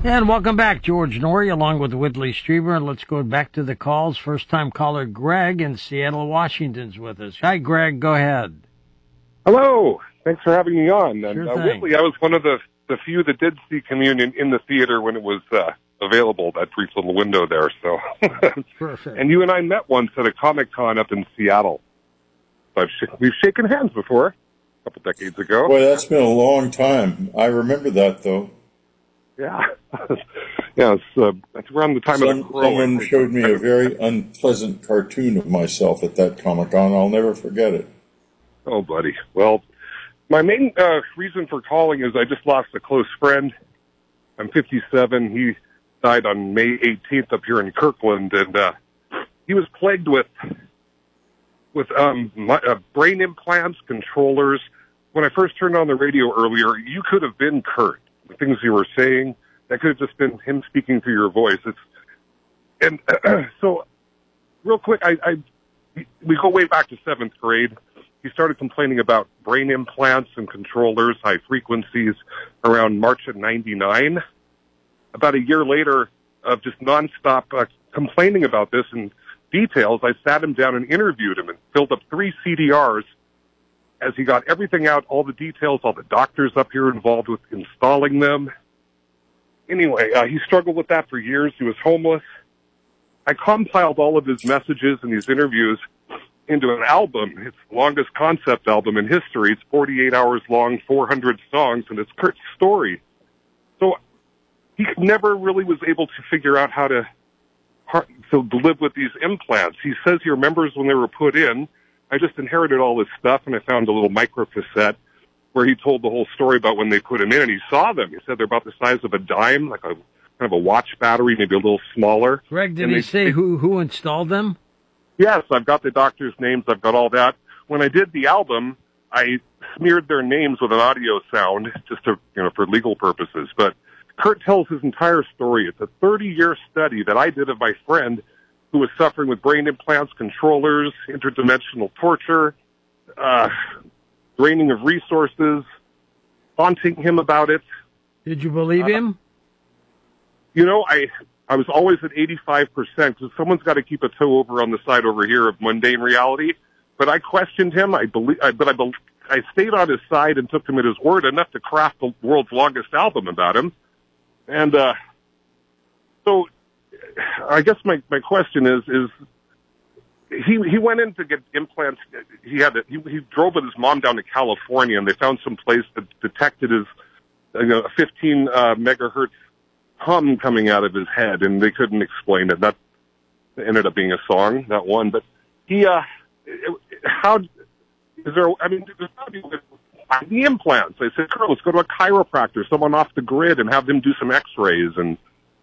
And welcome back, George Norrie, along with Whitley Strieber. And let's go back to the calls. First-time caller Greg in Seattle, Washington's with us. Hi, Greg. Go ahead. Hello. Thanks for having me on. Sure And thing. Whitley, I was one of the few that did see Communion in the theater when it was available, that brief little window there. So, Perfect. And you and I met once at a Comic-Con up in Seattle. So we've shaken hands before, a couple decades ago. Boy, that's been a long time. I remember that, though. Yeah. Yeah, that's around the time of the Crow. Someone showed me a very unpleasant cartoon of myself at that Comic-Con. I'll never forget it. Oh, buddy. Well, my main reason for calling is I just lost a close friend. I'm 57. He died on May 18th up here in Kirkland, and he was plagued with brain implants, controllers. When I first turned on the radio earlier, you could have been Kurt. The things you were saying, that could have just been him speaking through your voice. So, real quick, we go way back to 7th grade. He started complaining about brain implants and controllers, high frequencies, around March of '99. About a year later of just nonstop complaining about this in details, I sat him down and interviewed him and filled up 3 CDRs as he got everything out, all the details, all the doctors up here involved with installing them. Anyway, he struggled with that for years. He was homeless. I compiled all of his messages and these interviews into an album. It's the longest concept album in history. It's 48 hours long, 400 songs, and it's Kurt's story. So he never really was able to figure out how to live with these implants. He says he remembers when they were put in. I just inherited all this stuff, and I found a little microcassette where he told the whole story about when they put him in, and he saw them. He said they're about the size of a dime, like a kind of a watch battery, maybe a little smaller. Greg, did he say who installed them? Yes, I've got the doctors' names. I've got all that. When I did the album, I smeared their names with an audio sound just to, for legal purposes. But Kurt tells his entire story. It's a 30-year study that I did of my friend who was suffering with brain implants, controllers, interdimensional torture, draining of resources, haunting him about it. Did you believe him? I was always at 85% because someone's got to keep a toe over on the side over here of mundane reality. But I questioned him. I stayed on his side and took him at his word enough to craft the world's longest album about him. And so I guess my question is he went in to get implants. He drove with his mom down to California, and they found some place that detected his 15 megahertz hum coming out of his head, and they couldn't explain it. That ended up being a song, that one. But there's got to be the implants. I said, Kurt, let's go to a chiropractor, someone off the grid, and have them do some x-rays. And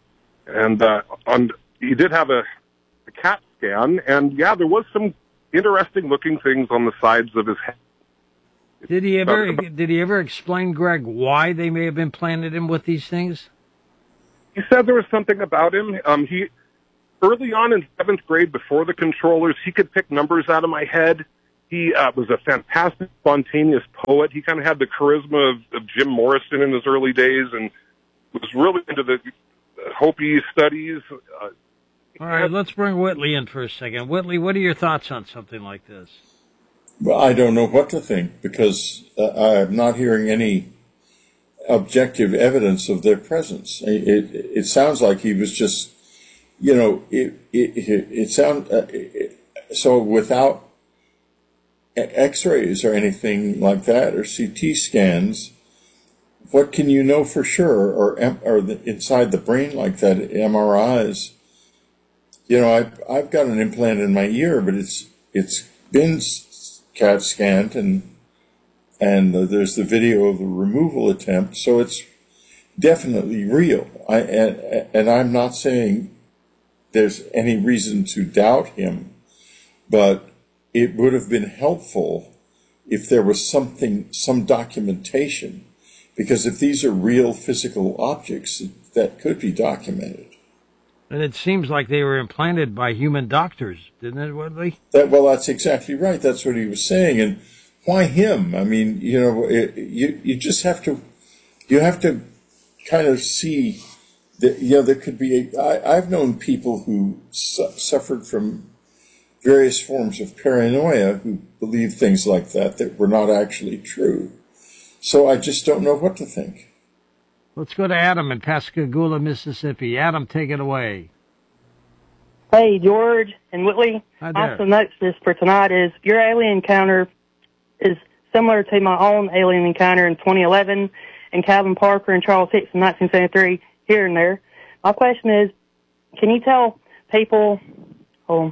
he did have a CAT scan, and there was some interesting looking things on the sides of his head. Did he ever explain, Greg, why they may have implanted him with these things? He said there was something about him. He early on in 7th grade, before the controllers, he could pick numbers out of my head. He was a fantastic, spontaneous poet. He kind of had the charisma of Jim Morrison in his early days, and was really into the Hopi studies. All right, let's bring Whitley in for a second. Whitley, what are your thoughts on something like this? Well, I don't know what to think because I'm not hearing any objective evidence of their presence. It sounds like he was just, so without X-rays or anything like that or CT scans, what can you know for sure? Or inside the brain like that, MRIs. I've got an implant in my ear, but it's been CAT scanned and there's the video of the removal attempt, so it's definitely real. And I'm not saying there's any reason to doubt him, but it would have been helpful if there was some documentation, because if these are real physical objects, that could be documented. And it seems like they were implanted by human doctors, didn't it, Whitley? Well, that's exactly right. That's what he was saying. And why him? I mean, you just have to kind of see there could be. I've known people who suffered from various forms of paranoia who believe things like that were not actually true. So I just don't know what to think. Let's go to Adam in Pascagoula, Mississippi. Adam, take it away. Hey, George and Whitley. Hi there. My synopsis for tonight is your alien encounter is similar to my own alien encounter in 2011 and Calvin Parker and Charles Hicks in 1973, here and there. My question is, can you tell people who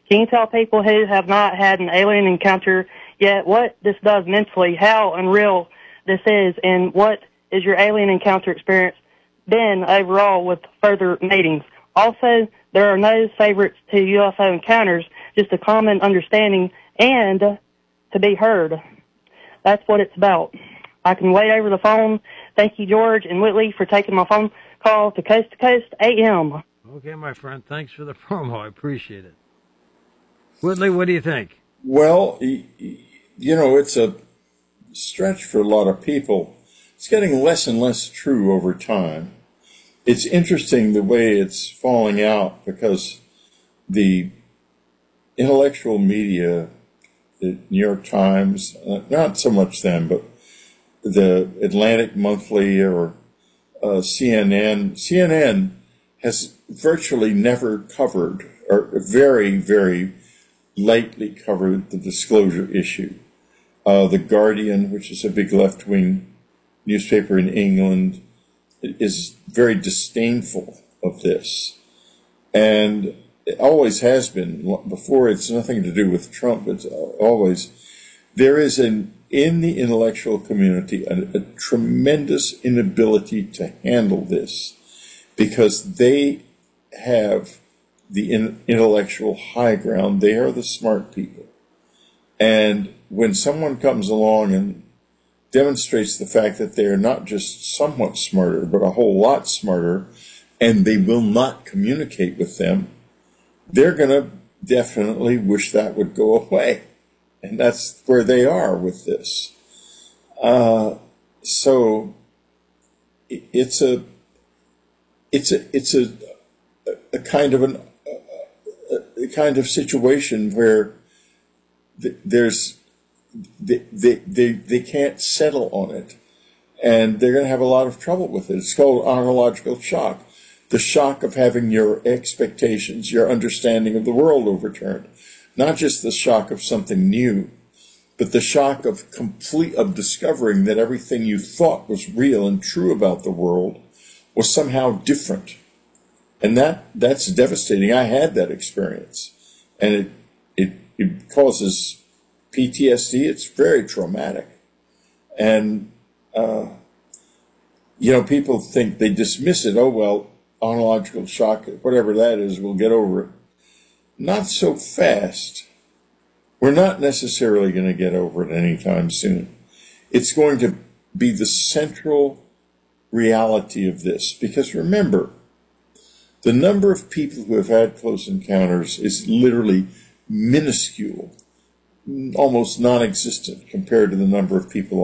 have not had an alien encounter yet what this does mentally, how unreal this is, and what is your alien encounter experience been overall with further meetings? Also, there are no favorites to UFO encounters, just a common understanding and to be heard. That's what it's about. I can wait over the phone. Thank you, George and Whitley, for taking my phone call to Coast AM. Okay, my friend. Thanks for the promo. I appreciate it. Whitley, what do you think? Well, it's a stretch for a lot of people. It's getting less and less true over time. It's interesting the way it's falling out because the intellectual media, the New York Times, not so much them, but the Atlantic Monthly or CNN. CNN has virtually never covered, or very, very lightly covered, the disclosure issue. The Guardian, which is a big left-wing newspaper in England, is very disdainful of this. And it always has been. Before, it's nothing to do with Trump. It's always. There is in the intellectual community a tremendous inability to handle this because they have the intellectual high ground. They are the smart people. And when someone comes along and demonstrates the fact that they are not just somewhat smarter, but a whole lot smarter, and they will not communicate with them, they're going to definitely wish that would go away. And that's where they are with this. So it's a kind of a kind of situation where they can't settle on it, and they're going to have a lot of trouble with it. It's called ontological shock. The shock of having your expectations, your understanding of the world overturned. Not just the shock of something new, but the shock of discovering that everything you thought was real and true about the world was somehow different. And that's devastating. I had that experience. And it causes PTSD. It's very traumatic. And, people think they dismiss it. Oh, well, ontological shock, whatever that is, we'll get over it. Not so fast. We're not necessarily going to get over it anytime soon. It's going to be the central reality of this. Because remember, the number of people who have had close encounters is literally minuscule, almost non-existent compared to the number of people